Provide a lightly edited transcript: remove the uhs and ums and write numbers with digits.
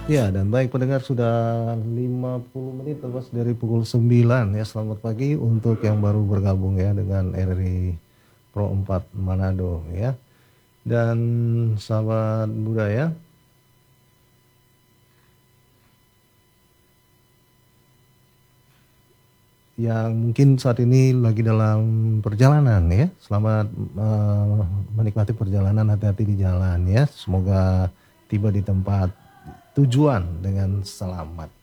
Ya, dan baik pendengar sudah 50 menit lepas dari pukul 9 ya. Selamat pagi untuk yang baru bergabung ya dengan RRI Pro 4 Manado ya. Dan sahabat budaya yang mungkin saat ini lagi dalam perjalanan ya. Selamat menikmati perjalanan, hati-hati di jalan ya. Semoga tiba di tempat tujuan dengan selamat